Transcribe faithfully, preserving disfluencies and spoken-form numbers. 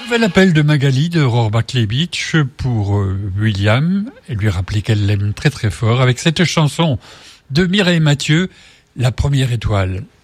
Nouvel appel de Magali de Rohrbach Beach pour euh, William et lui rappeler qu'elle l'aime très très fort avec cette chanson de Mireille Mathieu, La première étoile.